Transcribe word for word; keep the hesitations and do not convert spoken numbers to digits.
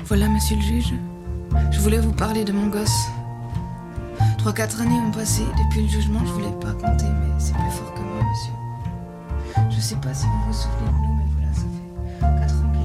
Voilà, monsieur le juge. Je voulais vous parler de mon gosse. Trois, quatre années ont passé depuis le jugement. Je voulais pas compter, mais c'est plus fort que moi, monsieur. Je sais pas si vous vous souvenez de nous, mais voilà, ça fait quatre ans